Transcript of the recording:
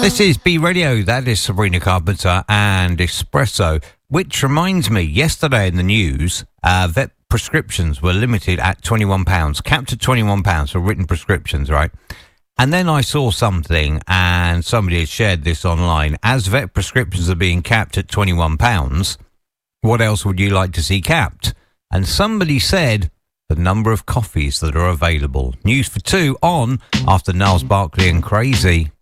This is B Radio. That is Sabrina Carpenter and Espresso. Which reminds me, yesterday in the news, vet prescriptions were limited at £21, capped at £21 for written prescriptions, right? And then I saw something, and somebody had shared this online. As vet prescriptions are being capped at £21, what else would you like to see capped? And somebody said the number of coffees that are available. News for 2 on After Niles Barkley and Crazy.